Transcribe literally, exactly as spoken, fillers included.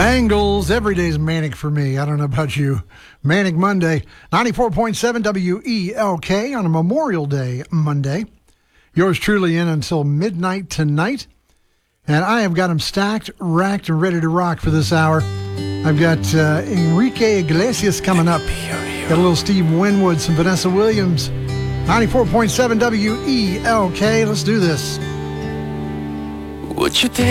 Bangles, every day's manic for me. I don't know about you. Manic Monday, ninety-four point seven W E L K on a Memorial Day Monday. Yours truly in until midnight tonight. And I have got them stacked, racked, and ready to rock for this hour. I've got uh, Enrique Iglesias coming up. Got a little Steve Winwood, some Vanessa Williams. ninety-four point seven W E L K. Let's do this. What you think?